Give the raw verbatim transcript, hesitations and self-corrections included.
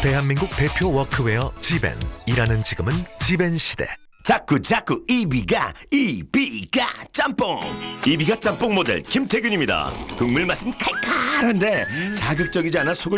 대한민국 대표 워크웨어 지벤. 일하는 지금은 지벤 시대. 자꾸 자꾸 이비가 이비가 짬뽕. 이비가 짬뽕 모델 김태균입니다. 국물 맛은 칼칼한데 자극적이지 않아 속을